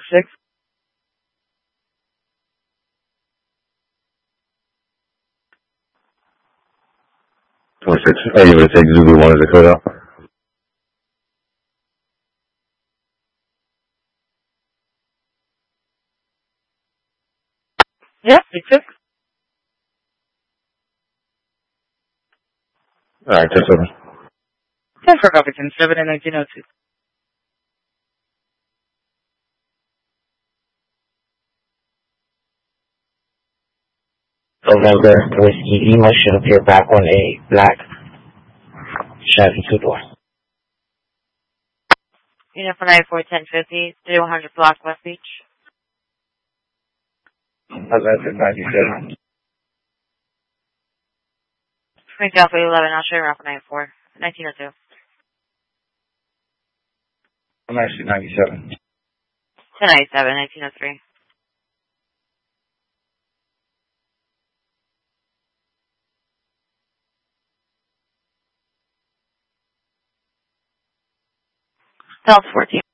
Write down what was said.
6. 26. Are you going to take Zulu 1 as a code out? Yeah, 6. Alright, 10-7. 10 for copy 10-7 and 1902. November Whiskey Lima should appear back on a black Chevy 2-door. Unit for 94-1050, 3100 Block West Beach. Atlantic 97. Spring Alpha 11, I'll show you around for 94, 1902. I'm actually 97. 1097, 1903. Delta 14.